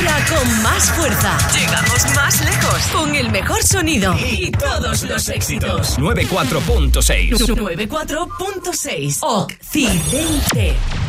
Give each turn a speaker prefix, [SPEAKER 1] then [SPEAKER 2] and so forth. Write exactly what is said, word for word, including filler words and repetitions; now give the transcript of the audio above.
[SPEAKER 1] Ahora con más fuerza. Llegamos más lejos. Con el mejor sonido. Y todos los éxitos.
[SPEAKER 2] noventa y cuatro punto seis.
[SPEAKER 1] noventa y cuatro punto seis. Occidente.